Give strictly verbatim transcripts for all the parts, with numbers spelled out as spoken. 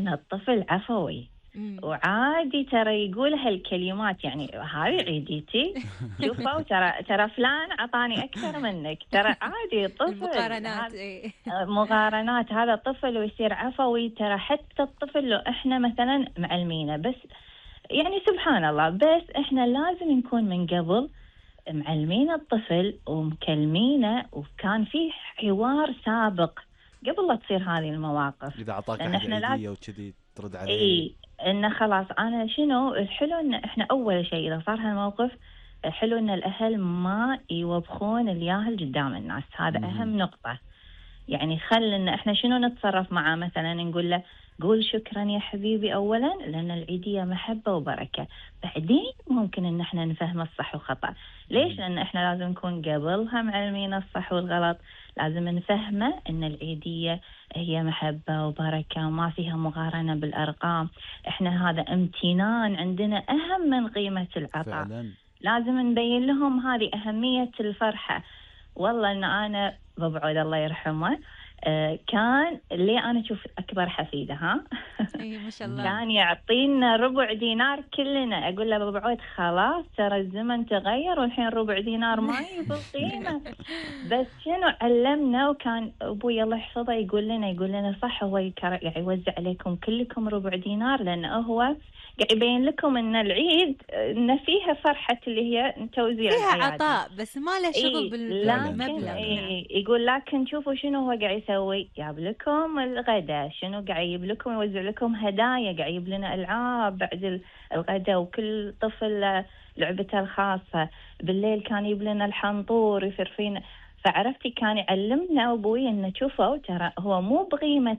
ان الطفل عفوي وعادي ترى يقول هالكلمات، يعني هاي عيديتي شوفوا ترى ترى فلان عطاني اكثر منك، ترى عادي طفل. المقارنات إيه؟ مقارنات، هذا طفل ويصير عفوي. ترى حتى الطفل لو احنا مثلا معلمينه بس يعني سبحان الله، بس احنا لازم نكون من قبل معلمين الطفل ومكلمينه، وكان في حوار سابق قبل لا تصير هذه المواقف. إذا أعطاك أحد عيدية وكذي ترد عليه. إيه إنه خلاص أنا شنو الحلو إن إحنا أول شيء إذا صار هالموقف الحلو إن الأهل ما يوبخون الياهل قدام الناس، هذا مم. أهم نقطة. يعني خل إن إحنا شنو نتصرف معه، مثلا نقول له قول شكرا يا حبيبي أولا لأن العيدية محبة وبركة، بعدين ممكن إن إحنا نفهم الصح وخطأ. ليش؟ لأن إحنا لازم نكون قبلها معلمين الصح والغلط، لازم نفهمه إن العيدية هي محبة وبركة وما فيها مقارنة بالأرقام. إحنا هذا امتنان عندنا أهم من قيمة العطاء فعلا. لازم نبين لهم هذه أهمية الفرحة. والله إن أنا بابعود الله يرحمه آه كان اللي أنا أشوف أكبر حفيدة ها أي ما شاء الله كان يعطينا ربع دينار كلنا. أقول له بابعود خلاص ترى الزمن تغير والحين ربع دينار ما يبغى قيمة بس شنو علمنا. وكان أبوي الله يحفظه يقول لنا يقول لنا صح هو يعني يوزع عليكم كلكم ربع دينار لأنه هو قاعد يبين لكم ان العيد ان فيها فرحه اللي هي توزيع فيها عطاء بس ما له شغل إيه بالمبلغ. إيه يقول لكن شوفوا شنو هو قاعد يسوي، جاب لكم الغداء، شنو قاعد يجيب لكم، يوزع لكم هدايا، قاعد يجيب لنا العاب بعد الغداء وكل طفل لعبته الخاصه. بالليل كان يجيب لنا الحنطور يفر فينا. فعرفتي كان يعلمنا ابوي انه شوفوا ترى هو مو بقيمه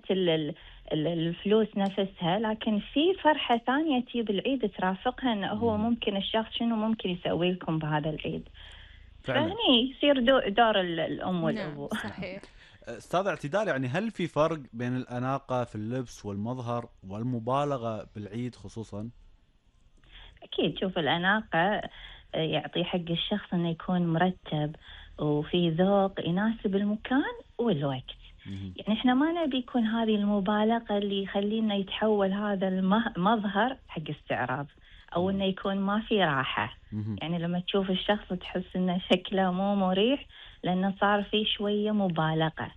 الفلوس نفسها، لكن في فرحة ثانية تجيب العيد ترافقها انه هو ممكن الشخص شنو ممكن يسوي لكم بهذا العيد. فهني يصير دور الأم والأبو. نعم صحيح. أستاذ اعتدال، يعني هل في فرق بين الأناقة في اللبس والمظهر والمبالغة بالعيد خصوصا؟ أكيد. شوف الأناقة يعطي حق الشخص انه يكون مرتب وفي ذوق يناسب المكان والوقت. يعني احنا ما نبي يكون هذه المبالغة اللي يخلينا يتحول هذا المظهر حق استعراض او انه يكون ما في راحة. يعني لما تشوف الشخص تحس انه شكله مو مريح لانه صار فيه شوية مبالغة.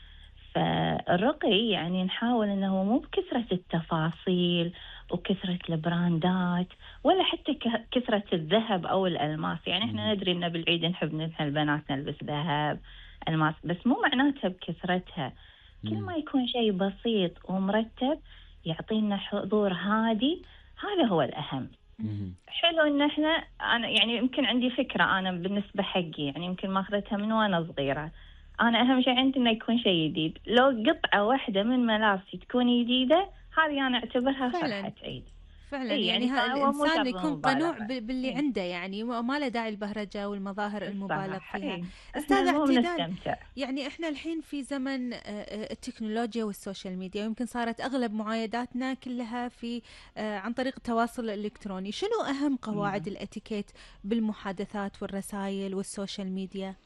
فالرقي يعني نحاول انه مو بكثرة التفاصيل وكثرة البراندات ولا حتى كثرة الذهب او الالماس. يعني احنا ندري ان بالعيد نحب نحن البنات نلبس ذهب الماس، بس مو معناتها بكثرتها. كل ما يكون شيء بسيط ومرتب يعطينا حضور هادي، هذا هو الأهم. حلو إن إحنا أنا يعني يمكن عندي فكرة أنا بالنسبة حقي، يعني يمكن ما أخذتها من وأنا صغيرة. أنا أهم شيء عندي إنه يكون شيء جديد. لو قطعة واحدة من ملابسي تكون جديدة هذه أنا أعتبرها فرحة عيد فعلا. يعني, يعني الإنسان يكون قنوع باللي إيه؟ عنده، يعني ما له داعي البهرجة والمظاهر المبالغ فيها. أستاذ اعتدال، يعني إحنا الحين في زمن التكنولوجيا والسوشيال ميديا، ويمكن صارت أغلب معايداتنا كلها في عن طريق التواصل الإلكتروني. شنو أهم قواعد الاتيكيت بالمحادثات والرسائل والسوشيال ميديا؟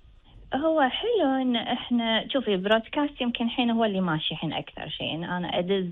هو حلو ان احنا شوفي برودكاست يمكن الحين هو اللي ماشي الحين اكثر شيء. إن انا ادز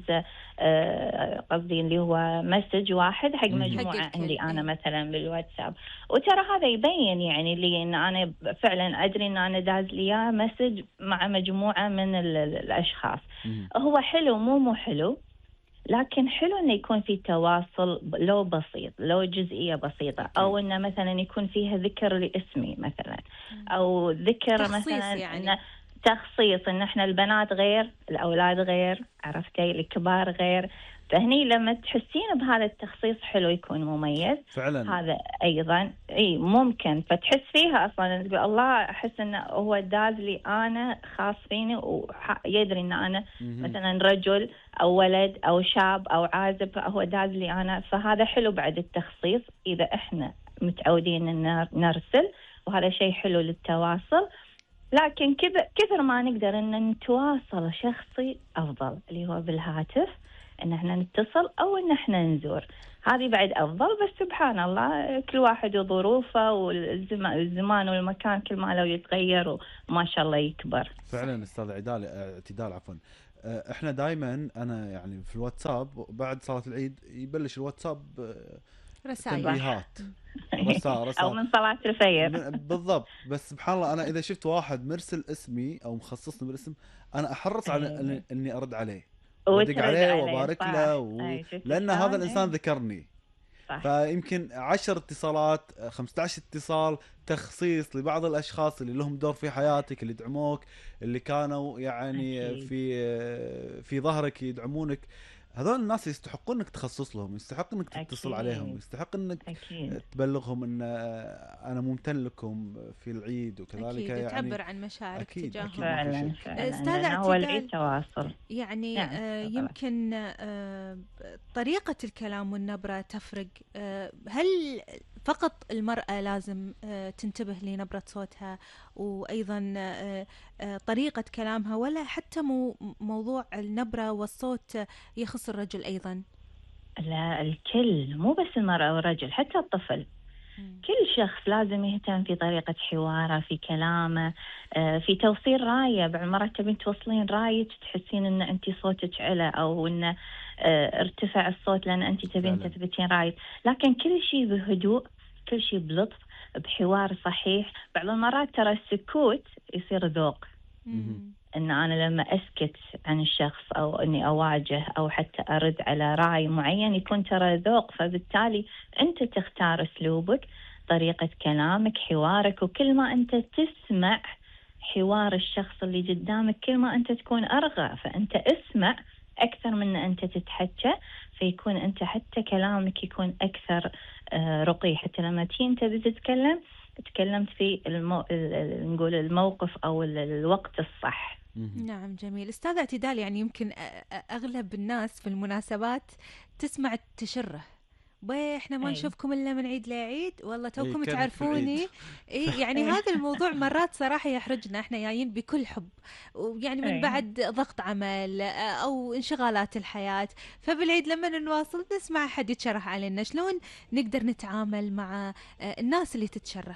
آه قصدي اللي هو مسج واحد حق مجموعه عندي انا مثلا بالواتساب، وترى هذا يبين يعني لي ان انا فعلا ادري ان انا داز لي مسج مع مجموعه من الاشخاص. هو حلو مو مو حلو، لكن حلو انه يكون في تواصل لو بسيط، لو جزئيه بسيطه، او انه مثلا يكون فيها ذكر لاسمي مثلا، او ذكر مثلا يعني. إن تخصيص ان احنا البنات غير الاولاد غير، عرفتي، الكبار غير. فهني لما تحسين بهذا التخصيص حلو يكون مميز فعلا. هذا ايضا اي ممكن فتحس فيها اصلا تقول الله احس انه هو داز لي انا خاص فيني ويدري ان انا مثلا رجل او ولد او شاب او عازب هو داز لي انا. فهذا حلو بعد التخصيص اذا احنا متعودين ان نرسل، وهذا شيء حلو للتواصل. لكن كذا كثر ما نقدر ان نتواصل شخصي افضل، اللي هو بالهاتف ان احنا نتصل او ان احنا نزور، هذه بعد افضل. بس سبحان الله كل واحد وظروفه والزمان والمكان كل ما لو يتغير وما شاء الله يكبر. فعلا استاذ عدال اعتدال عفوا. احنا دائما انا يعني في الواتساب بعد صلاة العيد يبلش الواتساب رسائل تنبيهات رسائل او من صلاة الفجر بالضبط. بس سبحان الله انا اذا شفت واحد مرسل اسمي او مخصصني بالاسم انا احرص على اني ارد عليه وادق عليه وابارك له و... لان هذا الانسان ذكرني. صح. فيمكن عشر اتصالات خمسة عشر اتصال تخصيص لبعض الاشخاص اللي لهم دور في حياتك، اللي دعموك، اللي كانوا يعني أكيد. في في ظهرك يدعمونك. هذول الناس يستحقون انك تخصص لهم، يستحق انك تتصل أكيد. عليهم، يستحق انك أكيد. تبلغهم ان انا ممتن لكم في العيد وكذلك أكيد. يعني تعبر عن مشاعرك تجاههم. فعلا فعلا استاذ اعتدال تواصل يعني نعم. آه يمكن آه طريقة الكلام والنبرة تفرق. آه هل فقط المرأة لازم آه تنتبه لنبرة صوتها وأيضا آه آه طريقة كلامها، ولا حتى مو موضوع النبرة والصوت يخص الرجل أيضا؟ لا، الكل، مو بس المرأة والرجل، حتى الطفل. م. كل شخص لازم يهتم في طريقة حواره، في كلامه، آه في توصيل راية. بعض المرات تبين توصلين راية تحسين ان انت صوتك علا او ان آه ارتفع الصوت لان انت تبين تثبتين راية، لكن كل شيء بهدوء، كل شيء بلطف، بحوار صحيح. بعض المرات ترى السكوت يصير ذوق. ان انا لما اسكت عن الشخص او اني اواجه او حتى ارد على راي معين يكون ترى ذوق، فبالتالي انت تختار اسلوبك، طريقة كلامك، حوارك، وكل ما انت تسمع حوار الشخص اللي قدامك كل ما انت تكون ارغى، فانت اسمع اكثر من انت تتحكى، فيكون انت حتى كلامك يكون اكثر رقي، حتى لما تيجي انت بتتكلم تكلمت في المو... نقول الموقف او الوقت الصح. نعم جميل. أستاذة اعتدال، يعني يمكن أغلب الناس في المناسبات تسمع التشره، بي احنا ما نشوفكم الا من عيد لعيد، والله توكم تعرفوني. إيه يعني هذا الموضوع مرات صراحه يحرجنا، احنا جايين بكل حب ويعني من بعد ضغط عمل او انشغالات الحياه، فبالعيد لما نواصل نسمع احد يتشرح علينا. شلون نقدر نتعامل مع الناس اللي تتشره؟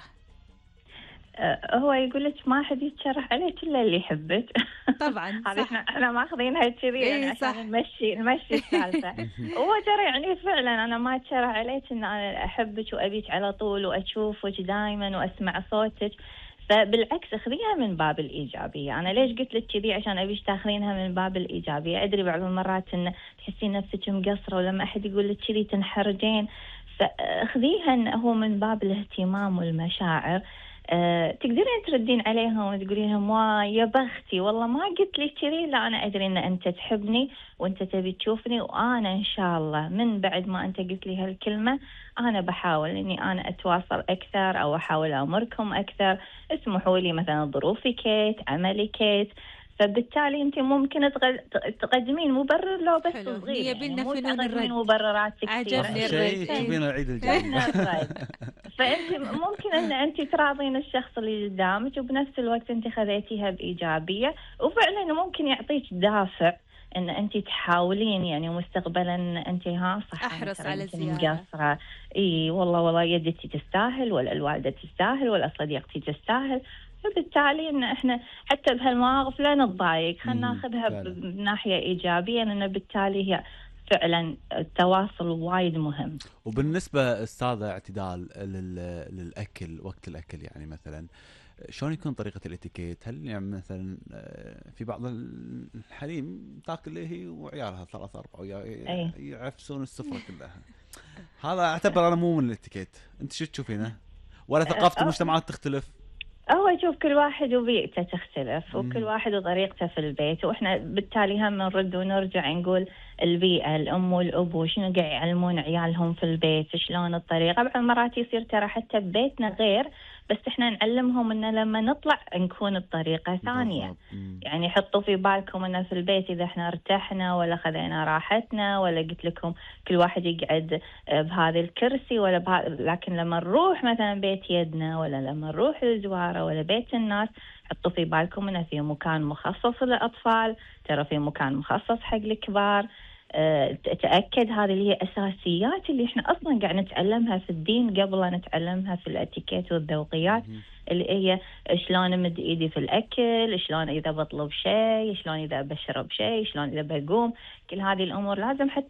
هو يقول لك ما حد يتشرح عليك الا اللي يحبك. طبعا هذه احنا احنا ماخذينها كذي يعني عشان نمشي نمشي السالفه. هو ترى يعني فعلا انا ما اتشرح عليك ان انا احبك وابيك على طول واشوفك دائما واسمع صوتك، فبالعكس اخذيها من باب الايجابيه. انا ليش قلت لك كذي؟ عشان ابيك تاخذينها من باب الايجابيه. ادري بعض المرات ان تحسين نفسك مقصره ولما احد يقول لك كذي تنحرجين، فاخذيها انه هو من باب الاهتمام والمشاعر. أه تقدرين تردين عليهم وتقولين لهم وا يا بختي والله ما قلت لي كذي، لا انا ادري ان انت تحبني وانت تبي تشوفني، وانا ان شاء الله من بعد ما انت قلت لي هالكلمه انا بحاول اني انا اتواصل اكثر او احاول امركم اكثر. اسمحوا لي مثلا ظروفي كيت، عملي كيت، فبالتالي انت ممكن تقدمين مبرر لو بس صغير، يعني مو تقدمين مبررات كثيره. عجبني الرد، تبين العيد الجاي. فانت ممكن ان انت تراضين الشخص اللي قدامك وبنفس الوقت انت خذيتيها بايجابيه، وفعلا ممكن يعطيك دافع ان انت تحاولين يعني مستقبلا انت ها صح احرص على الزياده. اي والله والله يدتي تستاهل، ولا الوالده تستاهل، ولا صديقتي تستاهل. فبالتالي ان احنا حتى بهالمواقف لا نتضايق، خلينا ناخذها بناحيه ايجابيه، لان بالتالي هي فعلا التواصل وايد مهم. وبالنسبه استاذه اعتدال للاكل، وقت الاكل يعني مثلا شلون يكون طريقه الاتيكيت؟ هل يعني مثلا في بعض الحليم تاكل هي وعيالها ثلاثة أربعة يعفسون السفره كلها، هذا اعتبر انا مو من الاتيكيت. انت شو تشوفينه؟ ولا ثقافه المجتمعات تختلف؟ هو شوف كل واحد وبيئته تختلف، وكل واحد وطريقته في البيت، واحنا بالتالي هم نرد ونرجع نقول البيئة، الأم والأب وشنو قاعد يعلمون عيالهم في البيت، شلون الطريقة. بعض المرات يصير ترى حتى ببيتنا غير، بس احنا نعلمهم ان لما نطلع نكون بطريقة ثانية. يعني حطوا في بالكم ان في البيت اذا احنا ارتحنا ولا خذينا راحتنا ولا قلت لكم كل واحد يقعد بهذا الكرسي ولا بها... لكن لما نروح مثلا بيت يدنا ولا لما نروح الزوارة ولا بيت الناس، حطوا في بالكم ان في مكان مخصص للأطفال، ترى في مكان مخصص حق الكبار. تأكد هذه اللي هي أساسيات اللي إحنا أصلاً قاعد نتعلمها في الدين قبل لا نتعلمها في الاتيكيت والذوقيات، اللي هي شلون أمد إيدي في الأكل، شلون إذا بطلب شيء، شلون إذا بشرب شيء، شلون إذا بقوم. كل هذه الأمور لازم حتى